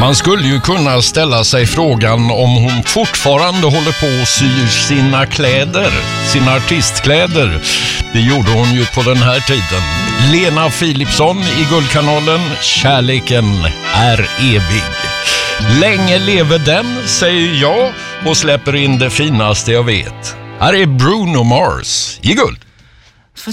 Man skulle ju kunna ställa sig frågan om hon fortfarande håller på att sy sina kläder, sina artistkläder. Det gjorde hon ju på den här tiden. Lena Philipsson i Guldkanalen, kärleken är evig. Länge lever den, säger jag och släpper in det finaste jag vet. Här är Bruno Mars i Guld.